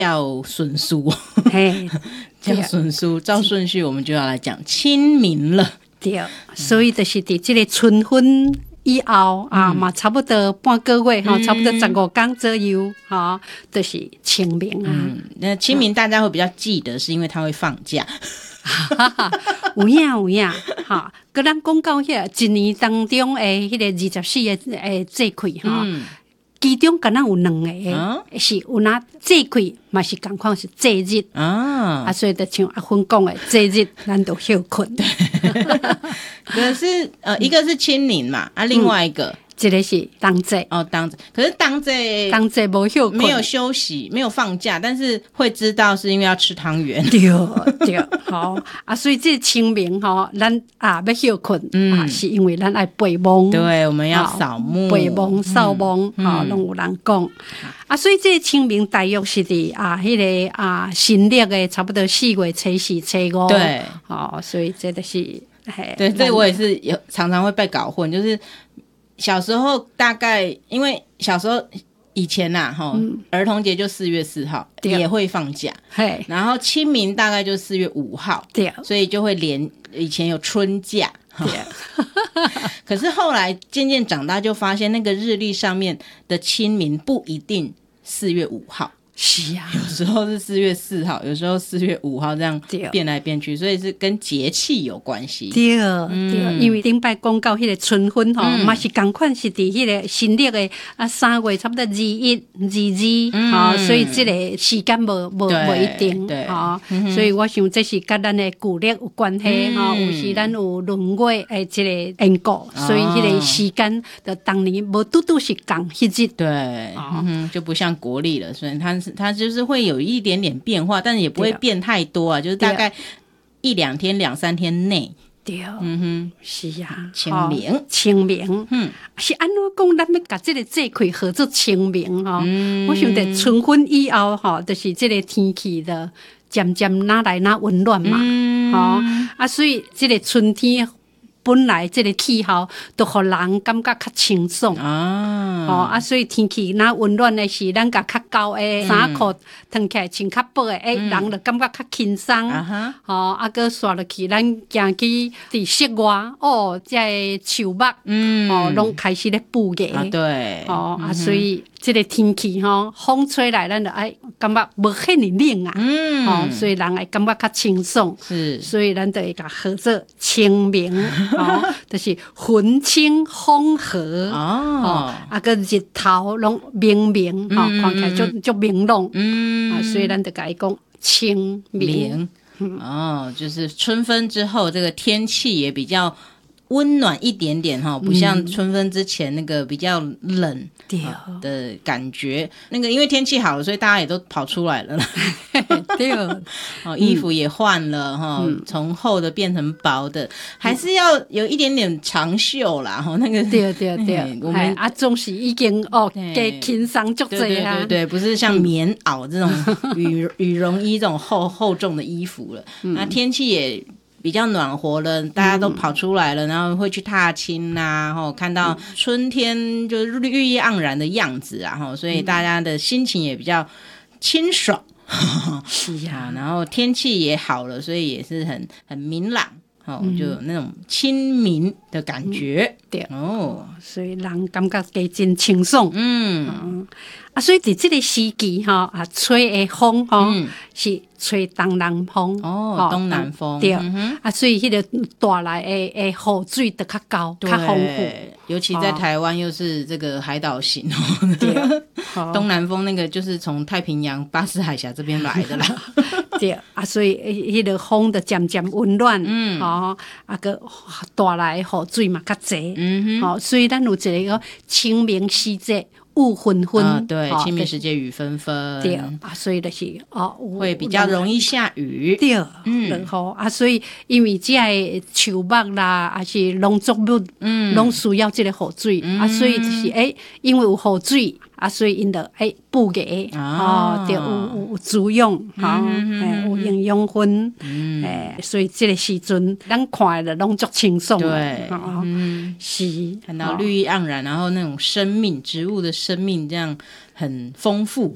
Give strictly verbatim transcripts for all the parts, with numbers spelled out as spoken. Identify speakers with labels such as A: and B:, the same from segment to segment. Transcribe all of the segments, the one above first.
A: 叫笋酥，叫笋酥，照顺序我们就要来讲清明了。
B: 对，所以就是在这个春分以后、嗯、啊，嘛差不多半个月哈、嗯，差不多十五天左右哈，就是清明啊。
A: 嗯，那清明大家会比较记得，是因为他会放假。
B: 有影有影哈，跟咱讲到遐一年当中诶，迄个二十四个诶节气哈。嗯，其中敢若有两个、啊、是有哪节气嘛是同款是节日啊，啊所以就像阿芬讲的节日，咱都休困。
A: 可是呃，一个是清明嘛，啊，另外一个。嗯，
B: 这个是当节
A: 哦，当节，可是当节
B: 当节没休
A: 没有休息，没有放假，但是会知道是因为要吃汤圆。
B: 对对，好啊，所以这清明哈，咱啊要休困、嗯、啊，是因为咱爱背梦，
A: 对，我们要扫墓、
B: 背梦、扫墓啊，拢、嗯、有人讲、嗯、啊，所以这清明大约是伫啊，迄、那个啊，新历的差不多四月初四、初五，
A: 对，
B: 哦，所以这就是，
A: 对，这我也是有常常会被搞混，就是。小时候大概因为小时候以前呐、啊嗯、儿童节就四月四号也会放假，然后清明大概就四月五号，所以就会连以前有春假。可是后来渐渐长大就发现那个日历上面的清明不一定四月五号，
B: 是啊，
A: 有时候是四月四号，有时候四月五号，这样变来变去，所以是跟节气有关系。
B: 对、嗯、对，因为顶摆讲到迄个春分吼，嘛、嗯、是同款是伫迄个新历的啊三月差不多二一、二二，嗯、哦，所以这个时间无无无一定，对，哦嗯、所以我想这是跟咱的古历有关系哈、嗯哦，有时咱有闰月诶，这个因果、哦，所以迄个时间的当年无拄拄是共迄日，
A: 对，哦嗯、就不像国历了，所以它是。它就是会有一点点变化，但是也不会变太多啊，就是大概一两天、两三天内。
B: 对，嗯哼，是啊，
A: 清明，哦、
B: 清明，嗯，是安怎讲？咱要把这个节气合作清明哈、哦嗯，我想在春分以后哈、哦，就是这个天气的渐渐哪来哪温暖嘛，嗯、哦，啊，所以这个春天。本来这个气候都互人感觉较清爽啊，哦啊，所以天气那温暖的是，咱甲较厚的衫裤穿起来穿较薄的，诶、嗯，人就感觉较轻松啊，哦，啊，搁刷落去，咱行去伫室外，哦，这树木，嗯，哦，拢开始咧布叶，
A: 啊，对，
B: 哦、嗯、啊，所以这个天气吼，风吹来，咱就爱感觉无遐尼冷啊，嗯，哦，所以人会感觉较清爽，是，所以咱就会甲合作清明。哦，就是云清风和哦，哦啊个日头拢明明，哦，嗯、看起来就就明朗，嗯，啊，所以咱就甲伊讲清明，
A: 嗯，哦，就是春分之后，这个天气也比较温暖一点点哈，不像春分之前那个比较冷的感觉。那个因为天气好了，所以大家也都跑出来了啦。
B: 对，
A: 哦，衣服也换了哈，嗯、从厚的变成薄的，还是要有一点点长袖啦。哈，那个
B: 对对对，我们啊总是已经哦给轻松足这
A: 样，对对对，不是像棉袄这种羽羽绒衣这种厚厚重的衣服了。嗯、那天气也。比较暖和了，大家都跑出来了，嗯、然后会去踏青啊，然后看到春天就是绿意盎然的样子啊，然后所以大家的心情也比较清爽，
B: 是呀、
A: 啊，然后天气也好了，所以也是很很明朗。哦，就有那种清明的感觉，
B: 嗯、对哦，所以人感觉加真清爽，嗯。嗯啊，所以在这个时期哈，啊，吹的风哈、嗯、是吹东南风
A: 哦，东南风
B: 对、嗯、啊，所以迄个带来的的雨水就较高，较丰富。
A: 尤其在台湾又是这个海岛型哦，对，东南风那个就是从太平洋巴士海峡这边来的啦。
B: 对啊，所以迄个风就渐渐温暖，嗯，哦，啊个带来雨水嘛较济，嗯哼，哦，所以咱有一个清明时节。雾纷纷、
A: 啊，对，哦、清明时节雨纷纷，
B: 对啊，所以就是哦，
A: 会比较容易下雨，
B: 对，嗯，然后啊，所以因为这个树木啦，还是农作物，嗯，拢需要这个雨水、嗯、啊，所以就是诶，因为有雨水啊，所以因得诶补给哦，对，有有有滋养，哈、哦，诶、嗯，有营养分，嗯，诶，所以这个时阵咱看的拢足清爽，
A: 对，
B: 哦、嗯，是
A: 看到绿意盎然，然后那种生命植物的生命这样很丰富，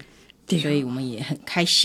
A: 所以我们也很开心。